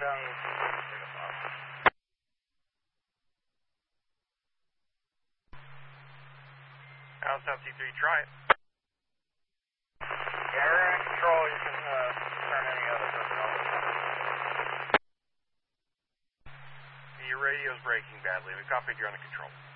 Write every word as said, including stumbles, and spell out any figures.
House South T three, try it. Yeah, we're in control. You can uh, turn any other personnel. Your radio's breaking badly. We copied you on the control.